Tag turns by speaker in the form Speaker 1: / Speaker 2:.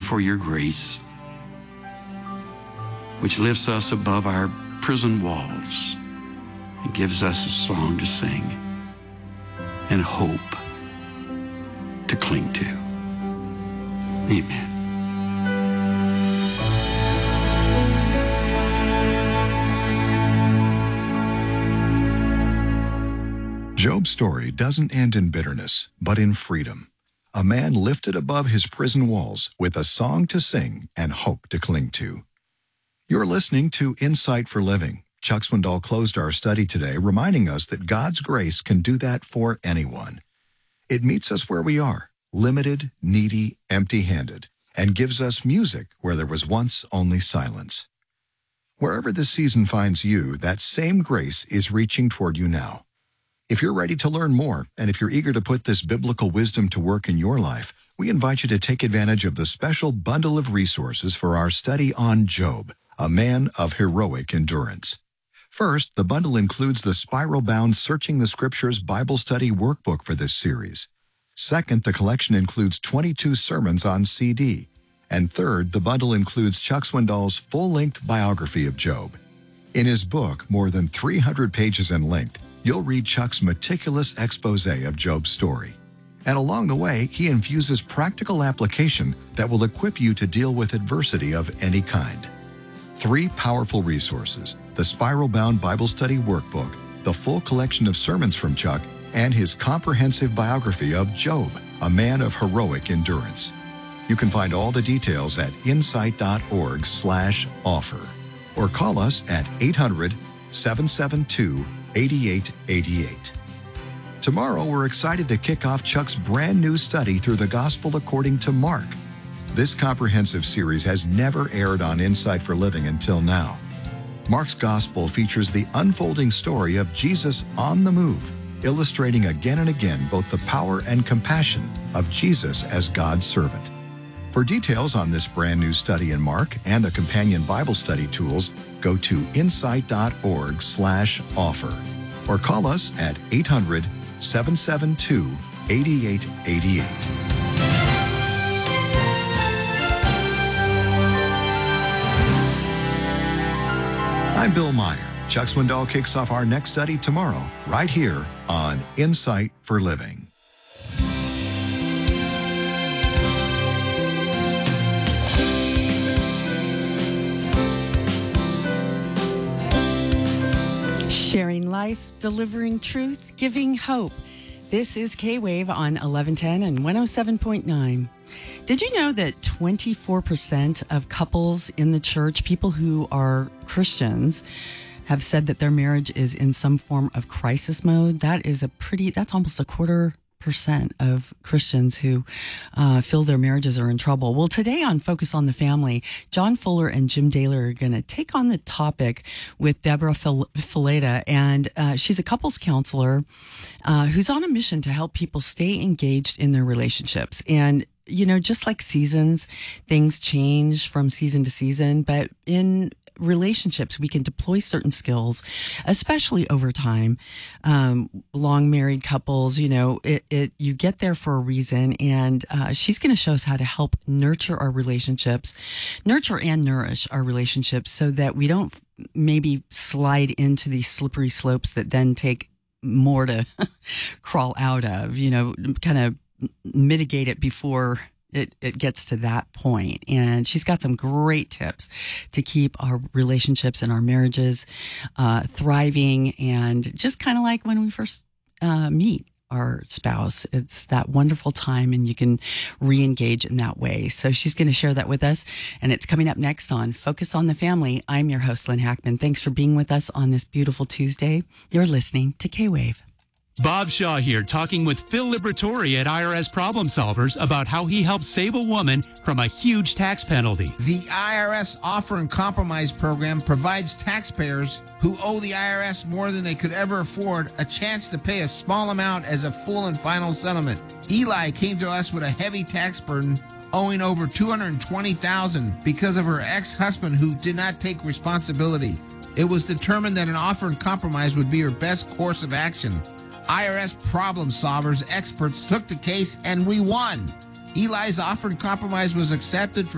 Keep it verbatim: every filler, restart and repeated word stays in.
Speaker 1: for your grace, which lifts us above our prison walls and gives us a song to sing and hope to cling to. Amen.
Speaker 2: Job's story doesn't end in bitterness, but in freedom. A man lifted above his prison walls with a song to sing and hope to cling to. You're listening to Insight for Living. Chuck Swindoll closed our study today, reminding us that God's grace can do that for anyone. It meets us where we are, limited, needy, empty-handed, and gives us music where there was once only silence. Wherever this season finds you, that same grace is reaching toward you now. If you're ready to learn more, and if you're eager to put this biblical wisdom to work in your life, we invite you to take advantage of the special bundle of resources for our study on Job, a man of heroic endurance. First, the bundle includes the spiral-bound Searching the Scriptures Bible Study Workbook for this series. Second, the collection includes twenty-two sermons on C D. And third, the bundle includes Chuck Swindoll's full-length biography of Job. In his book, more than three hundred pages in length, you'll read Chuck's meticulous expose of Job's story. And along the way, he infuses practical application that will equip you to deal with adversity of any kind. Three powerful resources: the spiral-bound Bible Study Workbook, the full collection of sermons from Chuck, and his comprehensive biography of Job, a man of heroic endurance. You can find all the details at insight.org slash offer or call us at eight hundred, seven seven two, eight eight eight eight. Tomorrow, we're excited to kick off Chuck's brand new study through the Gospel according to Mark. This comprehensive series has never aired on Insight for Living until now. Mark's Gospel features the unfolding story of Jesus on the move, illustrating again and again both the power and compassion of Jesus as God's servant. For details on this brand new study in Mark and the companion Bible study tools, go to insight.org slash offer or call us at eight hundred, seven seven two, eight eight eight eight. I'm Bill Meyer. Chuck Swindoll kicks off our next study tomorrow, right here on Insight for Living.
Speaker 3: Sharing life, delivering truth, giving hope. This is K-Wave on eleven ten and one oh seven point nine. Did you know that twenty-four percent of couples in the church, people who are Christians, have said that their marriage is in some form of crisis mode? That is a pretty, that's almost a quarter percent of Christians who uh, feel their marriages are in trouble. Well, today on Focus on the Family, John Fuller and Jim Daler are going to take on the topic with Deborah Fileta, and uh, she's a couples counselor uh, who's on a mission to help people stay engaged in their relationships. And you know, just like seasons, things change from season to season, but in relationships, we can deploy certain skills, especially over time. Um, long married couples, you know, it, it you get there for a reason, and uh, she's going to show us how to help nurture our relationships, nurture and nourish our relationships, so that we don't maybe slide into these slippery slopes that then take more to crawl out of. You know, kind of mitigate it before It, it gets to that point. And she's got some great tips to keep our relationships and our marriages uh, thriving, and just kind of like when we first uh, meet our spouse. It's that wonderful time, and you can re-engage in that way. So she's going to share that with us, and it's coming up next on Focus on the Family. I'm your host, Lynn Hackman. Thanks for being with us on this beautiful Tuesday. You're listening to K-Wave.
Speaker 4: Bob Shaw here, talking with Phil Liberatore at I R S Problem Solvers about how he helps save a woman from a huge tax penalty.
Speaker 5: The I R S Offer and Compromise Program provides taxpayers who owe the I R S more than they could ever afford a chance to pay a small amount as a full and final settlement. Eli came to us with a heavy tax burden, owing over two hundred twenty thousand dollars because of her ex-husband who did not take responsibility. It was determined that an offer and compromise would be her best course of action. I R S Problem Solvers experts took the case, and we won. Eli's offer and compromise was accepted for